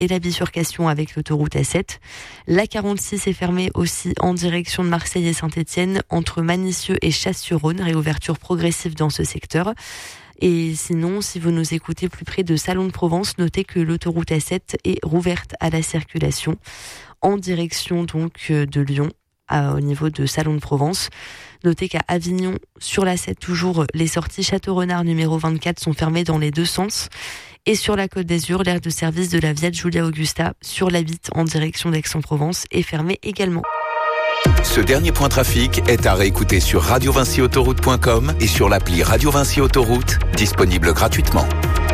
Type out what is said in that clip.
et la bifurcation avec l'autoroute A7. La 46 est fermée aussi en direction de Marseille et Saint-Étienne entre Manicieux et Chasse-sur-Rhône, réouverture progressive dans ce secteur. Et sinon, si vous nous écoutez plus près de Salon de Provence, notez que l'autoroute A7 est rouverte à la circulation en direction donc de Lyon au niveau de Salon de Provence. Notez qu'à Avignon, sur la 7 toujours, les sorties Château-Renard numéro 24 sont fermées dans les deux sens. Et sur la Côte d'Azur, l'aire de service de la Via Giulia Augusta sur la 8 en direction d'Aix-en-Provence est fermée également. Ce dernier point trafic est à réécouter sur radiovincyautoroute.com et sur l'appli Radio Vinci Autoroute, disponible gratuitement.